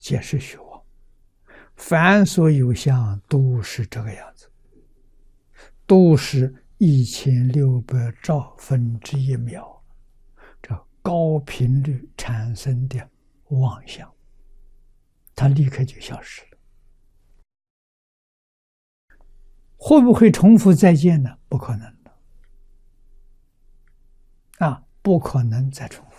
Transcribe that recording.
皆是虚妄，凡所有相都是这个样子，都是1600兆分之一秒，这高频率产生的妄想，它立刻就消失了。会不会重复再见呢？不可能的，不可能再重复。